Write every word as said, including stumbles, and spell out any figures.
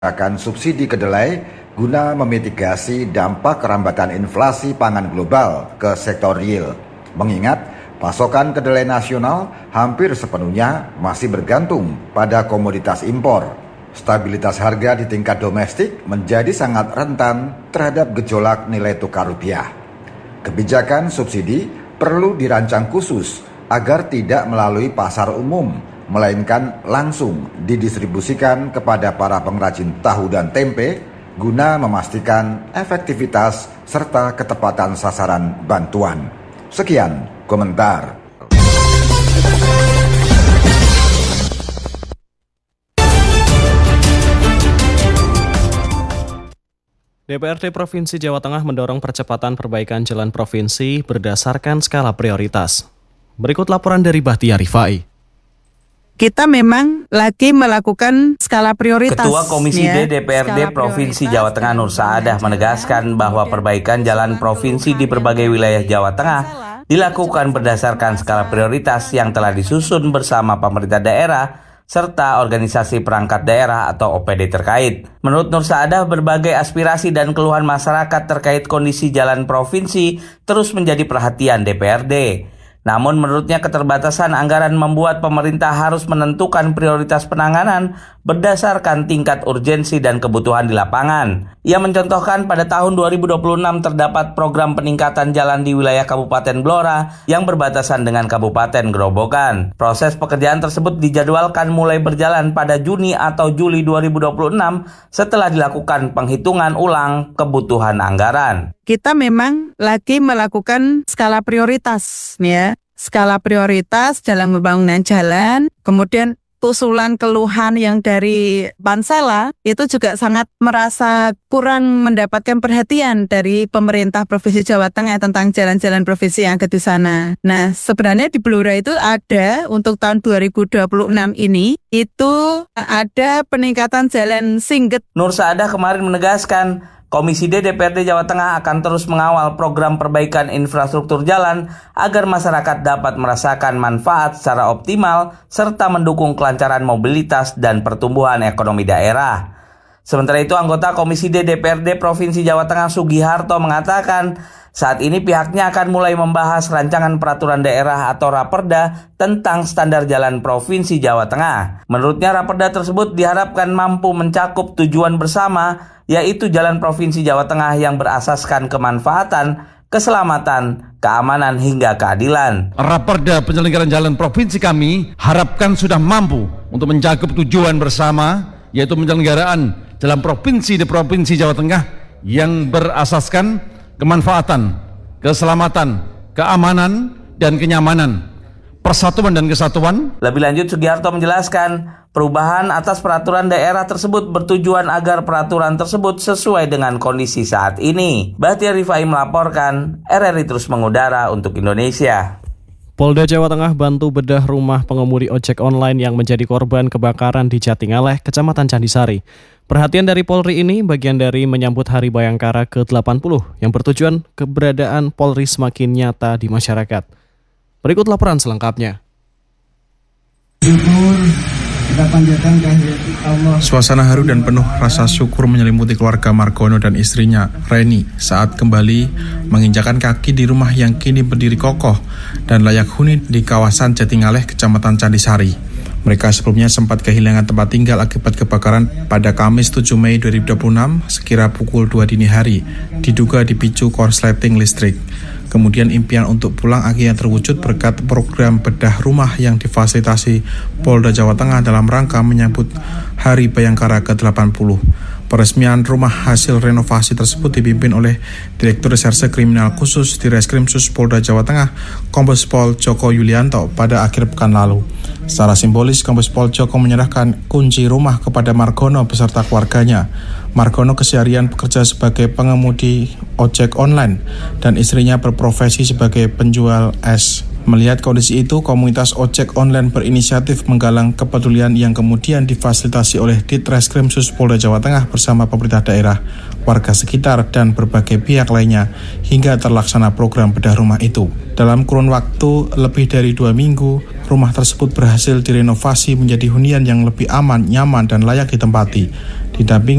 akan subsidi kedelai guna memitigasi dampak kerambatan inflasi pangan global ke sektor real. Mengingat pasokan kedelai nasional hampir sepenuhnya masih bergantung pada komoditas impor. Stabilitas harga di tingkat domestik menjadi sangat rentan terhadap gejolak nilai tukar rupiah. Kebijakan subsidi perlu dirancang khusus agar tidak melalui pasar umum, melainkan langsung didistribusikan kepada para pengrajin tahu dan tempe guna memastikan efektivitas serta ketepatan sasaran bantuan. Sekian komentar. D P R D Provinsi Jawa Tengah mendorong percepatan perbaikan jalan provinsi berdasarkan skala prioritas. Berikut laporan dari Bahtia Rifai. Kita memang lagi melakukan skala prioritas. Ketua Komisi ya, D D P R D Provinsi Jawa Tengah Nur Saadah menegaskan bahwa perbaikan jalan provinsi di berbagai wilayah Jawa Tengah dilakukan berdasarkan skala prioritas yang telah disusun bersama pemerintah daerah serta organisasi perangkat daerah atau O P D terkait. Menurut Nur Saadah, berbagai aspirasi dan keluhan masyarakat terkait kondisi jalan provinsi terus menjadi perhatian D P R D. Namun menurutnya keterbatasan anggaran membuat pemerintah harus menentukan prioritas penanganan berdasarkan tingkat urgensi dan kebutuhan di lapangan. Ia mencontohkan pada tahun dua ribu dua puluh enam terdapat program peningkatan jalan di wilayah Kabupaten Blora yang berbatasan dengan Kabupaten Grobogan. Proses pekerjaan tersebut dijadwalkan mulai berjalan pada Juni atau Juli dua ribu dua puluh enam setelah dilakukan penghitungan ulang kebutuhan anggaran. Kita memang lagi melakukan skala prioritas, ya. Skala prioritas dalam pembangunan jalan, kemudian usulan keluhan yang dari Pansela itu juga sangat merasa kurang mendapatkan perhatian dari pemerintah Provinsi Jawa Tengah tentang jalan-jalan provinsi yang ada di sana. Nah, sebenarnya di Blora itu ada untuk tahun dua ribu dua puluh enam ini itu ada peningkatan jalan singget. Nur Saadah kemarin menegaskan Komisi D D P R D Jawa Tengah akan terus mengawal program perbaikan infrastruktur jalan agar masyarakat dapat merasakan manfaat secara optimal serta mendukung kelancaran mobilitas dan pertumbuhan ekonomi daerah. Sementara itu, anggota Komisi D D P R D Provinsi Jawa Tengah Sugiharto mengatakan saat ini pihaknya akan mulai membahas rancangan peraturan daerah atau Raperda tentang standar jalan Provinsi Jawa Tengah. Menurutnya Raperda tersebut diharapkan mampu mencakup tujuan bersama, yaitu jalan Provinsi Jawa Tengah yang berasaskan kemanfaatan, keselamatan, keamanan hingga keadilan. Raperda penyelenggaraan jalan provinsi kami harapkan sudah mampu untuk mencakup tujuan bersama, yaitu penyelenggaraan jalan provinsi di Provinsi Jawa Tengah yang berasaskan kemanfaatan, keselamatan, keamanan, dan kenyamanan, persatuan dan kesatuan. Lebih lanjut, Sugiharto menjelaskan perubahan atas peraturan daerah tersebut bertujuan agar peraturan tersebut sesuai dengan kondisi saat ini. Bahtia Rifai melaporkan, R R I terus mengudara untuk Indonesia. Polda Jawa Tengah bantu bedah rumah pengemudi ojek online yang menjadi korban kebakaran di Jatingaleh, Kecamatan Candisari. Perhatian dari Polri ini bagian dari menyambut Hari Bayangkara ke delapan puluh yang bertujuan keberadaan Polri semakin nyata di masyarakat. Berikut laporan selengkapnya. Suasana haru dan penuh rasa syukur menyelimuti keluarga Margono dan istrinya, Reni, saat kembali menginjakan kaki di rumah yang kini berdiri kokoh dan layak huni di kawasan Jatingaleh, Kecamatan Candisari. Mereka sebelumnya sempat kehilangan tempat tinggal akibat kebakaran pada Kamis tujuh Mei dua ribu dua puluh enam sekira pukul dua dini hari, diduga dipicu korsleting listrik. Kemudian impian untuk pulang akhirnya terwujud berkat program bedah rumah yang difasilitasi Polda Jawa Tengah dalam rangka menyambut Hari Bayangkara ke delapan puluh. Peresmian rumah hasil renovasi tersebut dipimpin oleh Direktur Reserse Kriminal Khusus di Reskrimsus Polda Jawa Tengah, Kombes Pol Joko Yulianto pada akhir pekan lalu. Secara simbolis, Kombes Pol Joko menyerahkan kunci rumah kepada Margono beserta keluarganya. Margono keseharian bekerja sebagai pengemudi ojek online dan istrinya berprofesi sebagai penjual es. Melihat kondisi itu, komunitas ojek online berinisiatif menggalang kepedulian yang kemudian difasilitasi oleh Ditreskrim Sus Polda Jawa Tengah bersama pemerintah daerah, warga sekitar, dan berbagai pihak lainnya hingga terlaksana program bedah rumah itu. Dalam kurun waktu lebih dari dua minggu, rumah tersebut berhasil direnovasi menjadi hunian yang lebih aman, nyaman, dan layak ditempati. Didampingi